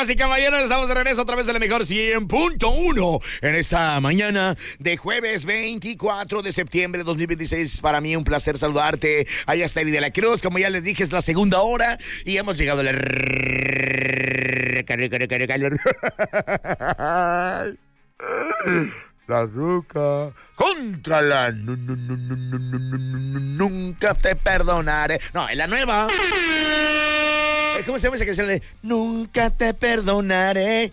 Damas y caballeros, estamos de regreso a través de la mejor 100.1 en esta mañana de jueves 24 de septiembre de 2026. Para mí un placer saludarte. Allá está Eddie de la Cruz, como ya les dije, es la segunda hora y hemos llegado a la ruca contra la nunca te perdonaré. No, es la nueva. ¿Cómo se llama esa canción de nunca te perdonaré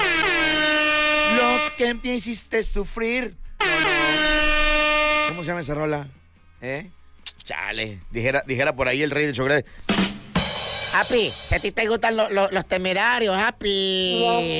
lo que me hiciste sufrir? ¿Cómo se llama esa rola? Chale, dijera por ahí el rey del chocolate. Happy, si a ti te gustan los temerarios, Happy.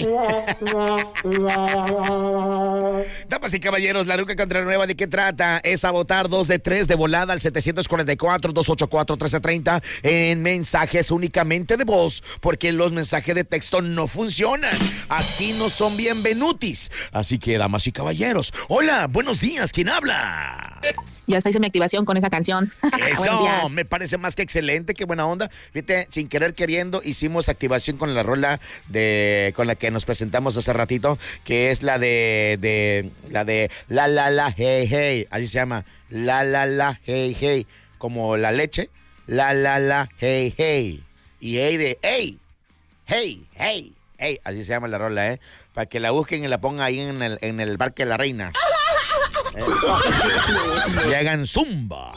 Damas y caballeros, la ruca contra la nueva, ¿de qué trata? Es a votar 2 de 3 de volada al 744-284-1330 en mensajes únicamente de voz, porque los mensajes de texto no funcionan. Aquí no son bienvenutis. Así que, damas y caballeros, hola, buenos días, ¿quién habla? Ya está, hice mi activación con esa canción. Eso, me parece más que excelente, qué buena onda. Fíjate, sin querer queriendo, hicimos activación con la rola con la que nos presentamos hace ratito, que es la de la la la hey hey, así se llama, la la la hey hey, como la leche, la la la hey hey, y hey de hey, hey, hey, hey, así se llama la rola, para que la busquen y la pongan ahí en el Parque de la Reina. Y hagan zumba.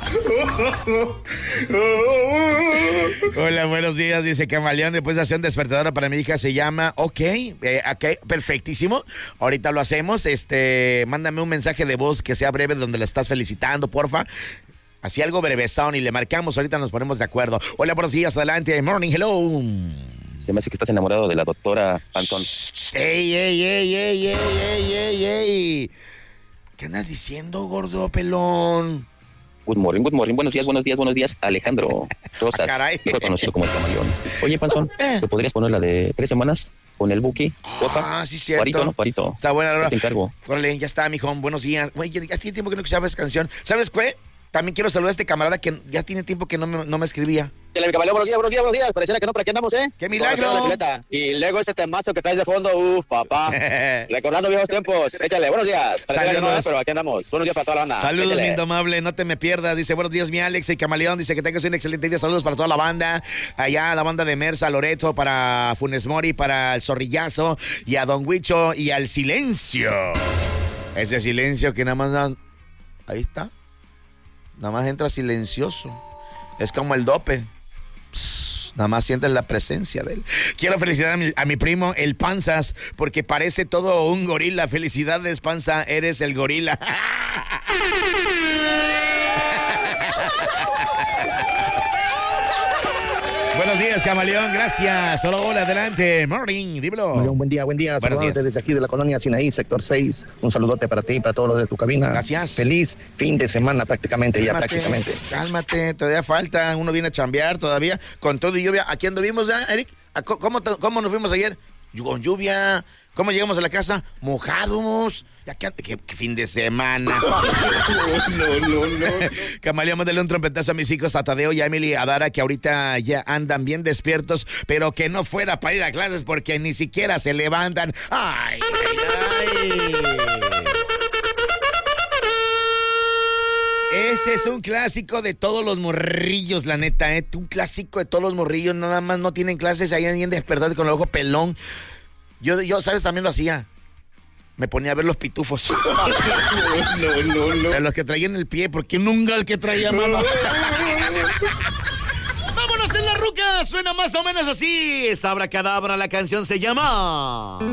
Hola, buenos días, dice Camaleón. Después de hacer un despertador para mi hija se llama ok, perfectísimo. Ahorita lo hacemos. Mándame un mensaje de voz que sea breve donde la estás felicitando, porfa. Así algo brevesón y le marcamos. Ahorita nos ponemos de acuerdo. Hola, buenos días, adelante. Morning, hello. Se me hace que estás enamorado de la doctora Pantón. ¡Ey! ¿Qué andas diciendo, gordo pelón? Good morning. Buenos días, Alejandro Rosas, mejor conocido como el Camaleón. Oye, Panzón, ¿te podrías poner la de 3 semanas con el Buki? Sí, cierto. Parito. Está buena la hora. Te encargo. Órale, ya está, mijo. Buenos días. Güey, ya tiene tiempo que no escuchaba esa canción. ¿Sabes qué? También quiero saludar a este camarada que ya tiene tiempo que no me escribía. Mi Camaleón, buenos días. Pareciera que no, pero aquí andamos, ¡Qué milagro! Y luego ese temazo que traes de fondo, papá. Recordando viejos tiempos. Échale, buenos días. Pareciera que no, pero aquí andamos. Buenos días para toda la banda. Saludos, échale. mi indomable, no te me pierdas. Dice, buenos días, mi Alex y Camaleón. Dice que tengas un excelente día. Saludos para toda la banda. Allá, la banda de Mersa, Loreto, para Funes Mori, para el Zorrillazo, y a Don Huicho, y al Silencio. Ese silencio que nada más... Ahí está. Nada más entra silencioso. Es como el dope. Nada más sientes la presencia de él. Quiero felicitar a mi primo, el Panzas, porque parece todo un gorila. Felicidades, Panza, eres el gorila. Buenos días, Camaleón, gracias. Hola, adelante. Morning, dímelo. Buen día. Saludándote desde aquí de la colonia Sinaí, sector 6. Un saludote para ti y para todos los de tu cabina. Gracias. Feliz fin de semana prácticamente. Cálmate, todavía falta. Uno viene a chambear todavía con todo y lluvia. ¿Aquí anduvimos ya, Eric? ¿Cómo nos fuimos ayer? Con lluvia. ¿Cómo llegamos a la casa? Mojados. ¿Qué fin de semana? No. Camaleón, mándale un trompetazo a mis hijos, a Tadeo y a Emily, a Dara, que ahorita ya andan bien despiertos, pero que no fuera para ir a clases porque ni siquiera se levantan. ¡Ay! Ese es un clásico de todos los morrillos, la neta, Un clásico de todos los morrillos, nada más no tienen clases, ahí bien despertados con el ojo pelón. Yo, ¿sabes? También lo hacía. Me ponía a ver los pitufos. No. A los que traían el pie, porque nunca el que traía mamá. ¡Vámonos en la ruca! Suena más o menos así. Abracadabra, la canción se llama...